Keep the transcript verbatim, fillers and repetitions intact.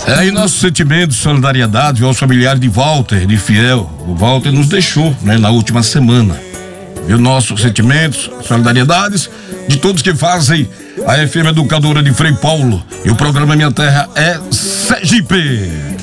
É, e nosso sentimento de solidariedade aos familiares de Walter, de Fiel. O Walter nos deixou, né, na última semana. E os nossos sentimentos, solidariedades de todos que fazem a F M Educadora de Frei Paulo. E o programa Minha Terra é Sergipe.